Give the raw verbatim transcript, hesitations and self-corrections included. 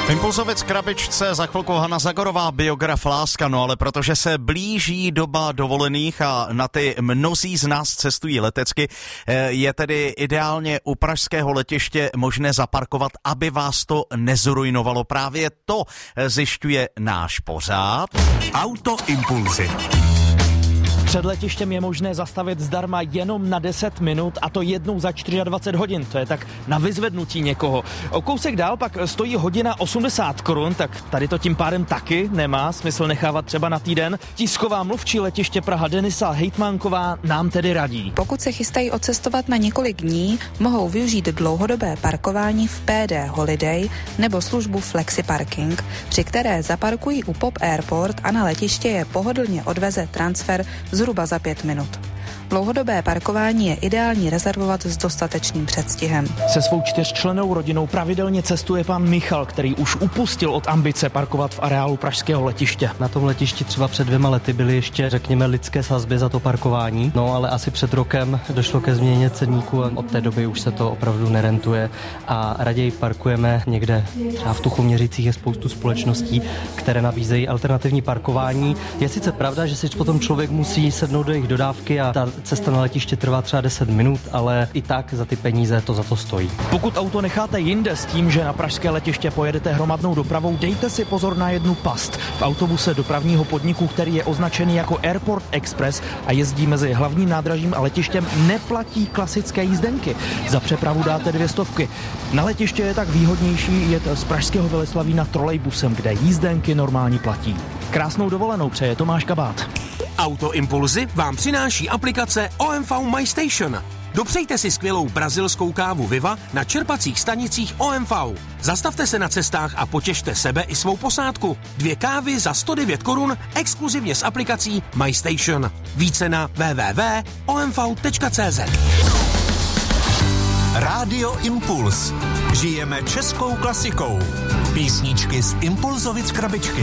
V Impulzovic krabičce za chvilku Hana Zagorová, biograf Láska, no ale protože se blíží doba dovolených a na ty mnozí z nás cestují letecky, je tedy ideálně u pražského letiště možné zaparkovat, aby vás to nezrujnovalo. Právě to zjišťuje náš pořad Auto Impulzy. Před letištěm je možné zastavit zdarma jenom na deset minut a to jednou za dvacet čtyři hodin. To je tak na vyzvednutí někoho. O kousek dál pak stojí hodina osmdesát korun, tak tady to tím pádem taky nemá smysl nechávat třeba na týden. Tisková mluvčí letiště Praha Denisa Hejtmánková nám tedy radí. Pokud se chystají odcestovat na několik dní, mohou využít dlouhodobé parkování v P D Holiday nebo službu Flexi Parking, při které zaparkují u Pop Airport a na letiště je pohodlně odveze transfer zhruba za pět minut. Dlouhodobé parkování je ideální rezervovat s dostatečným předstihem. Se svou čtyřčlennou rodinou pravidelně cestuje pan Michal, který už upustil od ambice parkovat v areálu pražského letiště. Na tom letišti třeba před dvěma lety byly ještě, řekněme, lidské sazby za to parkování, no ale asi před rokem došlo ke změně ceníku a od té doby už se to opravdu nerentuje a raději parkujeme někde. Třeba v Tuchoměřicích je spoustu společností, které nabízejí alternativní parkování. Je sice pravda, že si potom člověk musí sednout do jejich dodávky a ta cesta na letiště trvá třeba deset minut, ale i tak za ty peníze to za to stojí. Pokud auto necháte jinde s tím, že na pražské letiště pojedete hromadnou dopravou, dejte si pozor na jednu past. V autobuse dopravního podniku, který je označený jako Airport Express a jezdí mezi hlavním nádražím a letištěm, neplatí klasické jízdenky. Za přepravu dáte dvě stovky. Na letiště je tak výhodnější jet z pražského Veleslavína trolejbusem, kde jízdenky normálně platí. Krásnou dovolenou přeje Tomáš Kabát. Auto Impulzy vám přináší aplikace O M V My Station. Dopřejte si skvělou brazilskou kávu Viva na čerpacích stanicích O M V. Zastavte se na cestách a potěšte sebe i svou posádku. Dvě kávy za sto devět korun exkluzivně s aplikací My Station. Více na w w w tečka o m v tečka c z. Rádio Impuls. Žijeme českou klasikou. Písničky z Impulzovic krabičky.